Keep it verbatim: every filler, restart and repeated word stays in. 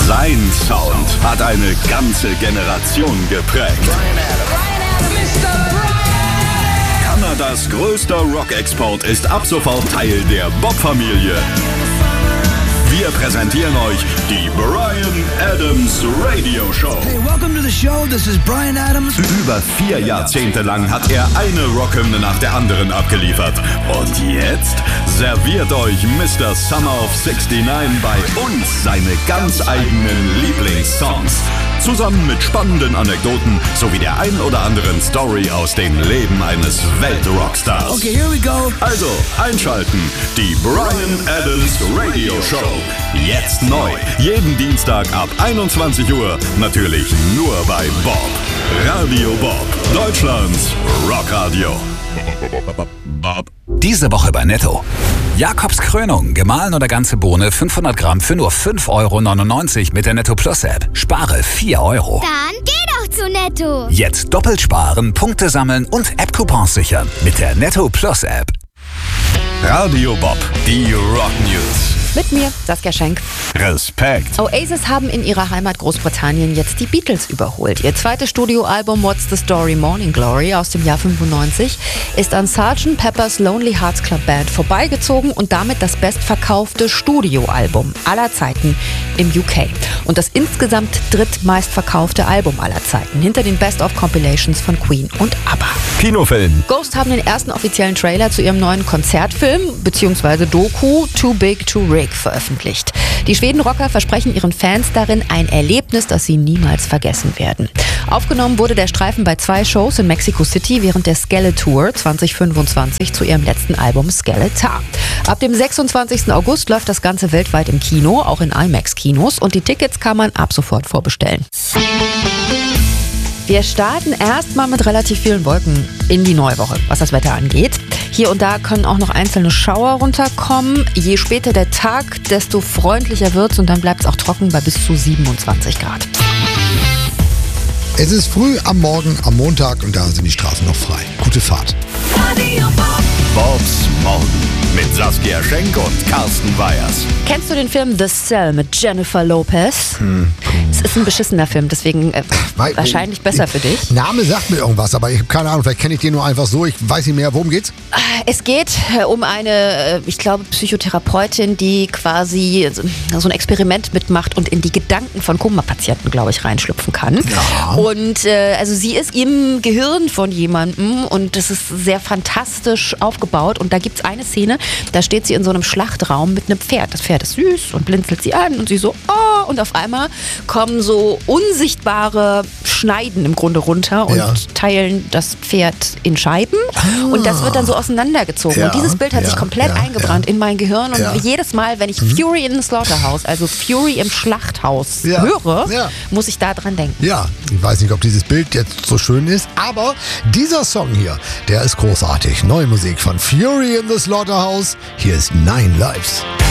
Sein Sound hat eine ganze Generation geprägt. Kanadas größter Rock-Export ist ab sofort Teil der Bob-Familie. Wir präsentieren euch die Bryan Adams Radio Show. Hey, welcome to the show. This is Bryan Adams. Über vier Jahrzehnte lang hat er eine Rockhymne nach der anderen abgeliefert. Und jetzt serviert euch Mister Summer of sixty-nine bei uns seine ganz eigenen Lieblingssongs. Zusammen mit spannenden Anekdoten sowie der ein oder anderen Story aus dem Leben eines Weltrockstars. Okay, here we go. Also einschalten, die Bryan Adams Radio Show. Jetzt neu, jeden Dienstag ab einundzwanzig Uhr, natürlich nur bei Bob. Radio Bob, Deutschlands Rockradio. Diese Woche bei Netto. Jakobs Krönung, gemahlen oder ganze Bohne, fünfhundert Gramm für nur fünf Euro neunundneunzig mit der Netto Plus App. Spare vier Euro. Dann geh doch zu Netto. Jetzt doppelt sparen, Punkte sammeln und App-Coupons sichern mit der Netto Plus App. Radio Bob, die Rock News. Mit mir, Saskia Schenk. Respekt. Oasis haben in ihrer Heimat Großbritannien jetzt die Beatles überholt. Ihr zweites Studioalbum What's the Story Morning Glory aus dem Jahr fünfundneunzig ist an Sergeant Pepper's Lonely Hearts Club Band vorbeigezogen und damit das bestverkaufte Studioalbum aller Zeiten im U K. Und das insgesamt drittmeistverkaufte Album aller Zeiten, hinter den Best-of-Compilations von Queen und ABBA. Kinofilm. Ghost haben den ersten offiziellen Trailer zu ihrem neuen Konzertfilm bzw. Doku Too Big to Rig veröffentlicht. Die Schweden-Rocker versprechen ihren Fans darin ein Erlebnis, das sie niemals vergessen werden. Aufgenommen wurde der Streifen bei zwei Shows in Mexico City während der Skele-Tour zwanzig fünfundzwanzig zu ihrem letzten Album Skeletor. Ab dem sechsundzwanzigsten August läuft das Ganze weltweit im Kino, auch in IMAX-Kinos, und die Tickets kann man ab sofort vorbestellen. Wir starten erstmal mit relativ vielen Wolken in die neue Woche, was das Wetter angeht. Hier und da können auch noch einzelne Schauer runterkommen. Je später der Tag, desto freundlicher wird's und dann bleibt es auch trocken bei bis zu siebenundzwanzig Grad. Es ist früh am Morgen, am Montag, und da sind die Straßen noch frei. Gute Fahrt. Bobs Morgen mit Saskia Schenk und Carsten Weyers. Kennst du den Film The Cell mit Jennifer Lopez? Hm. Es ist ein beschissener Film, deswegen äh, Weil, wahrscheinlich besser für dich. Name sagt mir irgendwas, aber ich habe keine Ahnung, vielleicht kenne ich den nur einfach so. Ich weiß nicht mehr, worum geht's? Es geht um eine, ich glaube, Psychotherapeutin, die quasi so ein Experiment mitmacht und in die Gedanken von Koma-Patienten, glaube ich, reinschlüpfen kann. Ja. Und äh, also sie ist im Gehirn von jemandem und das ist sehr fantastisch aufgebaut. Und da gibt es eine Szene, da steht sie in so einem Schlachtraum mit einem Pferd. Das Pferd ist süß und blinzelt sie an und sie so, oh, und auf einmal kommen so unsichtbare Schneiden im Grunde runter und Ja. teilen das Pferd in Scheiben. Ah. Und das wird dann so auseinandergezogen. Ja, Und dieses Bild hat ja, sich komplett ja, eingebrannt ja. in mein Gehirn. Und Ja. jedes Mal, wenn ich Fury in the Slaughterhouse, also Fury im Schlachthaus, Ja, höre, ja. muss ich da dran denken. Ja, ich weiß nicht, ob dieses Bild jetzt so schön ist, aber dieser Song hier, der ist großartig. Neue Musik von Fury in the Slaughterhouse. Hier ist Nine Lives.